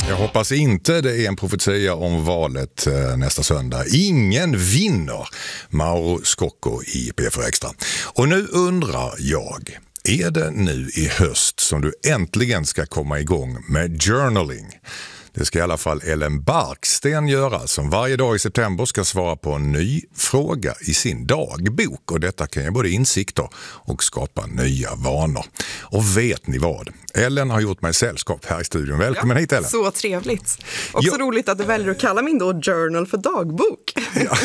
Jag hoppas inte det är en profetia om valet nästa söndag. Ingen vinner. Mauro Scocco i P4 Extra. Och nu undrar jag, är det nu i höst som du äntligen ska komma igång med journaling? Det ska i alla fall Ellen Barksten göra, som varje dag i september ska svara på en ny fråga i sin dagbok. Och detta kan ge både insikter och skapa nya vanor. Och vet ni vad? Ellen har gjort mig sällskap här i studion. Välkommen hit, Ellen. Så trevligt. Också roligt att du väljer att kalla min då journal för dagbok. Ja.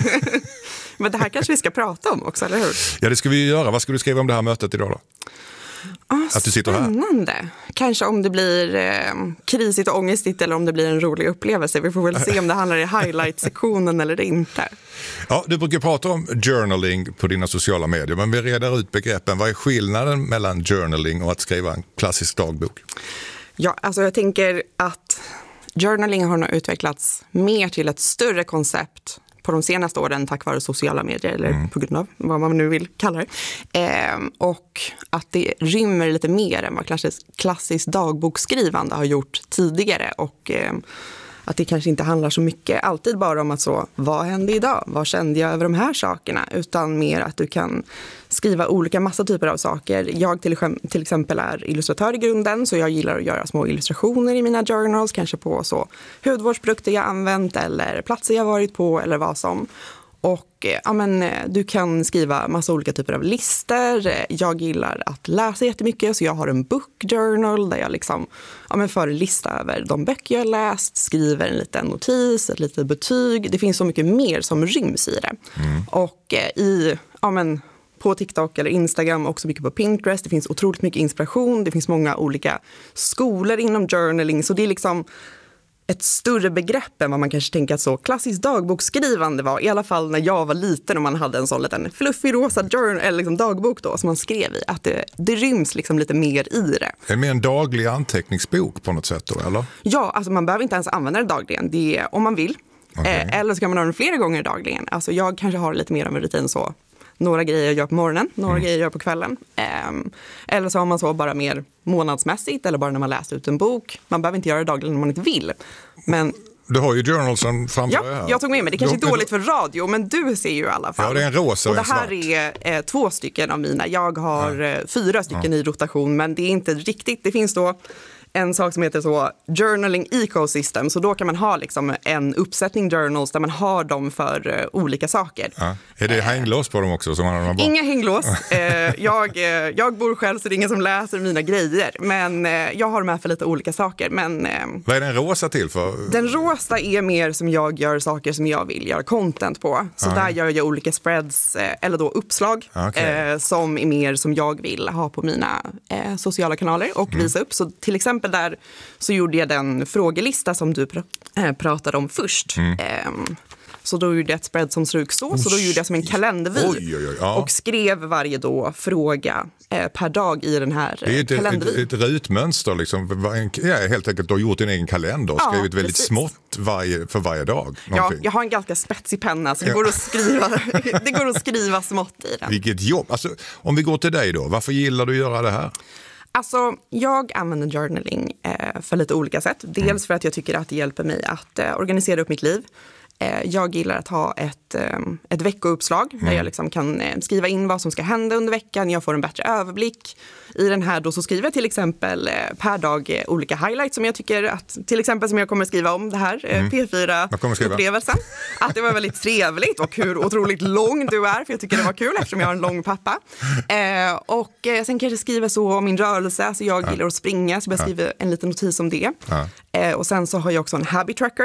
Men det här kanske vi ska prata om också, eller hur? Ja, det ska vi göra. Vad ska du skriva om det här mötet idag då? Att du sitter här. Spännande. Kanske om det blir krisigt och ångestigt eller om det blir en rolig upplevelse. Vi får väl se om det handlar i highlight-sektionen eller inte. Ja, du brukar prata om journaling på dina sociala medier, men vi reder ut begreppen. Vad är skillnaden mellan journaling och att skriva en klassisk dagbok? Ja, alltså jag tänker att journaling har nog utvecklats mer till ett större koncept på de senaste åren tack vare sociala medier eller på grund av vad man nu vill kalla det. Och att det rymmer lite mer än vad klassiskt dagboksskrivande har gjort tidigare och att det kanske inte handlar så mycket alltid bara om att vad hände idag? Vad kände jag över de här sakerna? Utan mer att du kan skriva olika massa typer av saker. Jag till exempel är illustratör i grunden, så jag gillar att göra små illustrationer i mina journals, kanske på hudvårdsprodukter jag använt eller platser jag varit på eller vad som. Och du kan skriva massa olika typer av listor. Jag gillar att läsa jättemycket, så jag har en book journal där jag för en lista över de böcker jag läst, skriver en liten notis, ett litet betyg. Det finns så mycket mer som ryms i det. Och på TikTok eller Instagram, också mycket på Pinterest. Det finns otroligt mycket inspiration. Det finns många olika skolor inom journaling, så det är ett större begrepp än vad man kanske tänker att klassiskt dagboksskrivande var. I alla fall när jag var liten och man hade en sån liten fluffig rosa journal, eller dagbok då, som man skrev i. Att det ryms lite mer i det. Är det mer en daglig anteckningsbok på något sätt då, eller? Ja, alltså man behöver inte ens använda det dagligen. Det är om man vill. Okay. Eller så kan man ha den flera gånger dagligen. Alltså jag kanske har lite mer av en rutin så. Några grejer jag gör på morgonen, några grejer jag gör på kvällen. Eller så har man bara mer månadsmässigt eller bara när man läst ut en bok. Man behöver inte göra det dagligen om man inte vill. Men du har ju journalsen framför dig här. Jag tog med mig. Det kanske är dåligt för radio, men du ser ju i alla fall. Ja, det är en rosa och det här är 2 stycken av mina. Jag har 4 stycken i rotation, men det är inte riktigt. Det finns då en sak som heter journaling ecosystem, så då kan man ha en uppsättning journals där man har dem för olika saker. Ja. Är det hänglås på dem också? Som man bara... Inga hänglås. Jag bor själv, så det är ingen som läser mina grejer, men jag har med för lite olika saker. Men, vad är den rosa till för? Den rosa är mer som jag gör saker som jag vill göra content på. Så där gör jag olika spreads eller då uppslag som är mer som jag vill ha på mina sociala kanaler och visa upp. Så till exempel där så gjorde jag den frågelista som du pratade om först. Så då gjorde jag ett spread som såg så då gjorde jag som en kalendervy och skrev varje då fråga per dag i den här kalendervyn. Det är ett rutmönster helt enkelt. Du har gjort din egen kalender och skrivit väldigt smått för varje dag. Någonting. Ja, jag har en ganska spetsig penna, så det går att skriva smått i den. Vilket jobb. Alltså, om vi går till dig då, varför gillar du att göra det här? Alltså, jag använder journaling för lite olika sätt. Dels för att jag tycker att det hjälper mig att organisera upp mitt liv. Jag gillar att ha ett veckouppslag där jag kan skriva in vad som ska hända under veckan. Jag får en bättre överblick. I den här då så skriver jag till exempel per dag olika highlights som jag tycker att, till exempel som jag kommer skriva om det här P4-upplevelsen. Att det var väldigt trevligt och hur otroligt lång du är, för jag tycker det var kul eftersom jag har en lång pappa. Och sen kanske skriva så om min rörelse, alltså jag gillar att springa, så jag skriver en liten notis om det. Och sen så har jag också en habit tracker.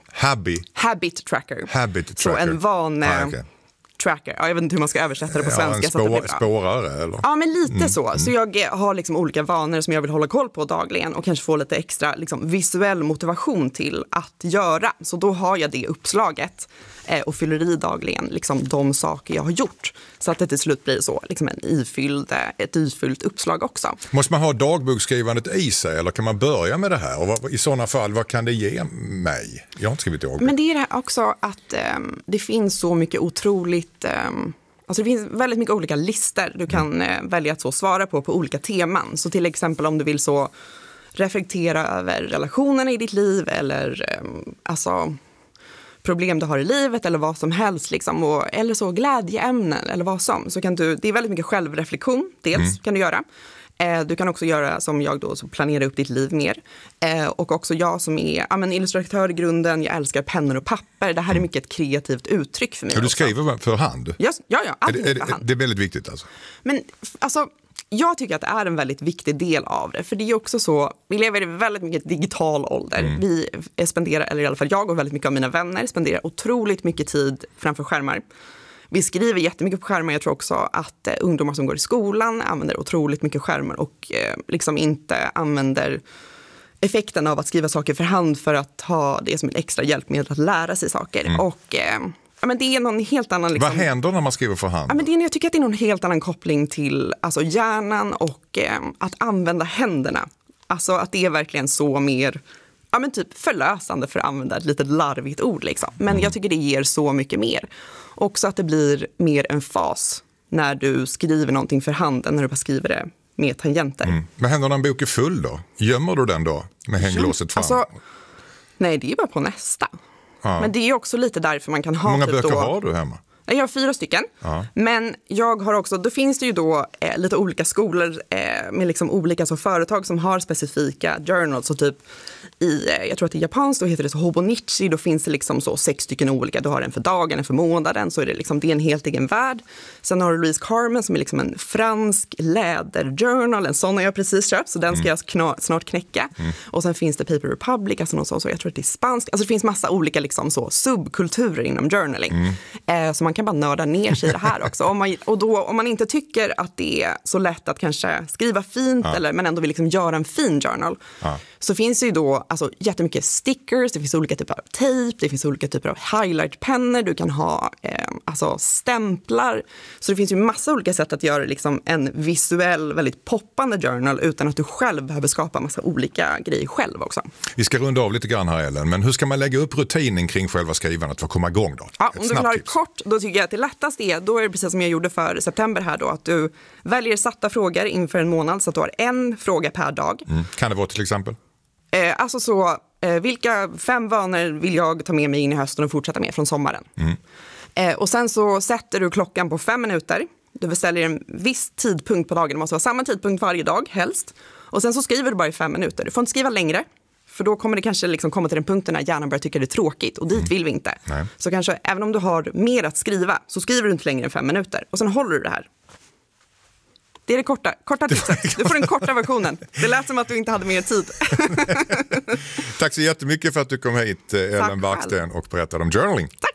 Habit tracker. Så en van tracker. Ja, jag vet inte hur man ska översätta det på svenska. En spårare eller? Ja, men lite så. Så jag har olika vanor som jag vill hålla koll på dagligen och kanske få lite extra visuell motivation till att göra. Så då har jag det uppslaget och fyller i dagligen de saker jag har gjort. Så att det till slut blir så ett ifyllt uppslag också. Måste man ha dagbokskrivandet i sig, eller kan man börja med det här? Och i sådana fall, vad kan det ge mig? Jag har inte skrivit dagbok. Men det är det här också att det finns så mycket otroligt... Alltså det finns väldigt mycket olika listor du kan välja att svara på olika teman. Så till exempel om du vill reflektera över relationerna i ditt liv eller alltså problem du har i livet eller vad som helst liksom, eller så glädjeämnen eller vad som, så kan du, det är väldigt mycket självreflektion, dels kan du göra. Du kan också göra som jag då, så planera upp ditt liv mer. Och också jag som är illustratör i grunden, jag älskar pennor och papper. Det här är mycket ett kreativt uttryck för mig. Ja, du skriver för hand? Ja, allting för hand. Det är väldigt viktigt alltså? Men alltså, jag tycker att det är en väldigt viktig del av det. För det är också så, vi lever i väldigt mycket digital ålder. Vi spenderar, eller i alla fall jag och väldigt mycket av mina vänner spenderar otroligt mycket tid framför skärmar. Vi skriver jättemycket på skärmar. Jag tror också att ungdomar som går i skolan använder otroligt mycket skärmar och liksom inte använder effekten av att skriva saker för hand för att ha det som ett extra hjälpmedel att lära sig saker. Och men det är någon helt annan... Liksom, vad händer när man skriver för hand? Jag tycker att det är någon helt annan koppling till alltså, hjärnan och att använda händerna. Alltså att det är verkligen så mer... typ förlösande, för att använda ett lite larvigt ord liksom. Men jag tycker det ger så mycket mer. Också att det blir mer en fas när du skriver någonting för hand än när du bara skriver det med tangenter. Vad händer när en bok är full då? Gömmer du den då med hänglåset fram? Alltså, nej, det är bara på nästa. Men det är också lite därför man kan ha... Hur många typ böcker då, har du hemma? Jag har 4 stycken, men jag har också, då finns det ju då lite olika skolor med liksom olika företag som har specifika journals, och typ jag tror att i japanskt då heter det så Hobonichi, då finns det liksom så 6 stycken olika, du har en för dagen, en för månaden, så är det liksom, det är en helt egen värld. Sen har du Louise Carmen som är liksom en fransk läderjournal, en sån har jag precis köpt, så den ska jag snart knäcka. Och sen finns det Paper Republic, alltså någon sån, så jag tror att det är spansk, alltså det finns massa olika liksom så subkulturer inom journaling. Så man kan bara nörda ner sig i det här också. Om man inte tycker att det är så lätt att kanske skriva fint men ändå vill liksom göra en fin journal, så finns det ju då alltså, jättemycket stickers, det finns olika typer av tejp, det finns olika typer av highlightpennor, du kan ha alltså stämplar. Så det finns ju massa olika sätt att göra liksom en visuell, väldigt poppande journal utan att du själv behöver skapa massa olika grejer själv också. Vi ska runda av lite grann här, Ellen, men hur ska man lägga upp rutinen kring själva skrivandet för att komma igång då? Ja, om du vill ha det kort, då tycker jag att det lättaste är, då är det precis som jag gjorde för september här då, att du väljer satta frågor inför en månad så att du har en fråga per dag. Kan det vara till exempel? Alltså så, vilka 5 vanor vill jag ta med mig in i hösten och fortsätta med från sommaren? Och sen så sätter du klockan på 5 minuter. Du beställer en viss tidpunkt på dagen, det måste vara samma tidpunkt varje dag helst. Och sen så skriver du bara i 5 minuter. Du får inte skriva längre. För då kommer det kanske liksom komma till den punkten när hjärnan börjar tycka det är tråkigt. Och dit vill vi inte. Nej. Så kanske, även om du har mer att skriva, så skriver du inte längre än 5 minuter. Och sen håller du det här. Det är det korta tipset. Du får den korta versionen. Det lät som att du inte hade mer tid. Tack så jättemycket för att du kom hit, Ellen Barksten, och berättade om journaling.